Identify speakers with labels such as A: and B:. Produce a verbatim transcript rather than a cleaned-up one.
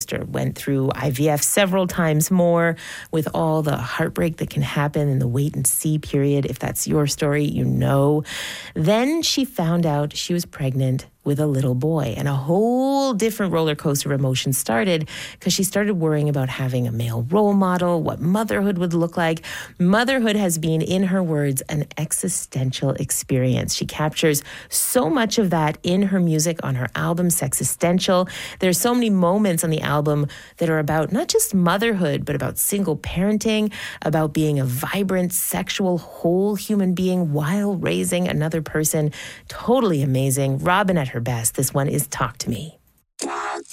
A: sister went through I V F several times more with all the heartbreak that can happen in the wait and see period. If that's your story, you know. Then she found out she was pregnant with a little boy, and a whole different roller coaster of emotions started because she started worrying about having a male role model, what motherhood would look like. Motherhood has been, in her words, an existential experience. She captures so much of that in her music on her album, Sexistential. There's so many moments on the album that are about not just motherhood, but about single parenting, about being a vibrant, sexual, whole human being while raising another person. Totally amazing. Robyn at her best. This one is Talk to Me.